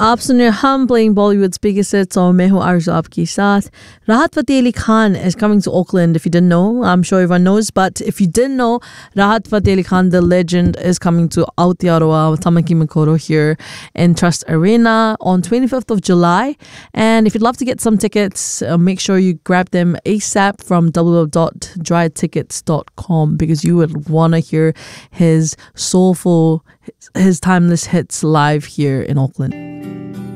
आप सुन रहे हम playing Bollywood's biggest hits और मैं हूँ आरज़ू आपके साथ. Rahat Fateh Ali Khan is coming to Auckland. If you didn't know, I'm sure everyone knows, but if you didn't know, Rahat Fateh Ali Khan, the legend, is coming to Aotearoa Tamaki Makaurau here in Trust Arena on 25th of July. And if you'd love to get some tickets, make sure you grab them ASAP from www.drytickets.com because you would want to hear his soulful, his timeless hits live here in Auckland.